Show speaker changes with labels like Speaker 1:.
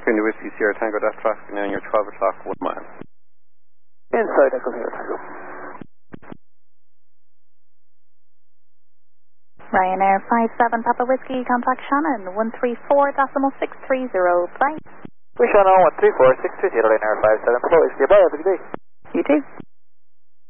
Speaker 1: Echo into Whiskey Sierra Tango, that's traffic now in your 12 o'clock, 1 mile.
Speaker 2: Inside Echo Sierra Tango.
Speaker 3: Ryanair 57 Papa Whiskey, contact Shannon 134.630. Bye.
Speaker 2: We Shannon 134.630, Ryanair 57 Papa Whiskey. Bye, have a good day.
Speaker 3: You too.